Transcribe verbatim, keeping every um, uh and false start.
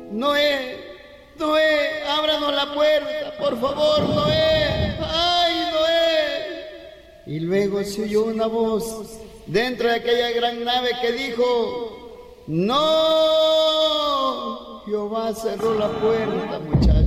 Noé, Noé, ábranos la puerta, por favor, Noé. ¡Ay, Noé! Y luego se oyó una voz dentro de aquella gran nave que dijo: no. Jehová cerró la puerta, muchachos.